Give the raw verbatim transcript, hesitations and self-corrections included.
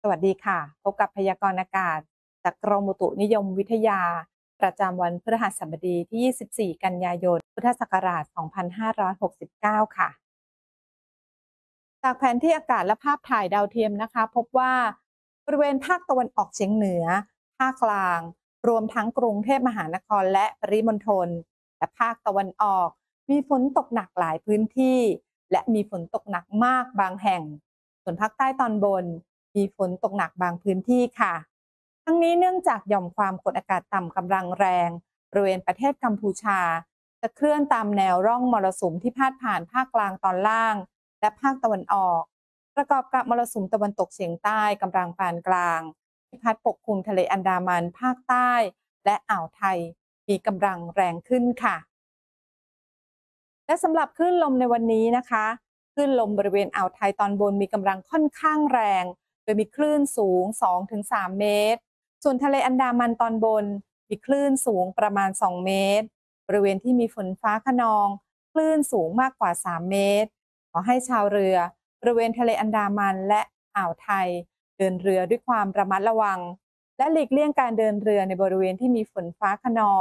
สวัสดีค่ะพบกับพยากรณ์อากาศจากกรมอุตุนิยมวิทยาประจำวันพฤหัสบดีที่ ยี่สิบสี่ กันยายน พุทธศักราช สองพันห้าร้อยหกสิบเก้า ค่ะจากแผนที่อากาศและภาพถ่ายดาวเทียมนะคะพบว่าบริเวณภาคตะวันออกเฉียงเหนือภาคกลางรวมทั้งกรุงเทพมหานครและปริมณฑลและภาคตะวันออกมีฝนตกหนักหลายพื้นที่และมีฝนตกหนักมากบางแห่งส่วนภาคใต้ตอนบนมีฝนตกหนักบางพื้นที่ค่ะทั้งนี้เนื่องจากหย่อมความกดอากาศต่ำกำลังแรงบริเวณประเทศกัมพูชาจะเคลื่อนตามแนวร่องมรสุมที่พาดผ่านภาคกลางตอนล่างและภาคตะวันออกประกอบกับมรสุมตะวันตกเฉียงใต้กำลังปานกลางที่พัดปกคลุมทะเลอันดามันภาคใต้และอ่าวไทยมีกำลังแรงขึ้นค่ะและสำหรับคลื่นลมในวันนี้นะคะคลื่นลมบริเวณอ่าวไทยตอนบนมีกำลังค่อนข้างแรงโดยมีคลื่นสูง สองถึงสาม เมตรส่วนทะเลอันดามันตอนบนมีคลื่นสูงประมาณ สอง เมตรบริเวณที่มีฝนฟ้าคะนองคลื่นสูงมากกว่า สาม เมตรขอให้ชาวเรือบริเวณทะเลอันดามันและอ่าวไทยเดินเรือด้วยความระมัดระวังและหลีกเลี่ยงการเดินเรือในบริเวณที่มีฝนฟ้าคะนอง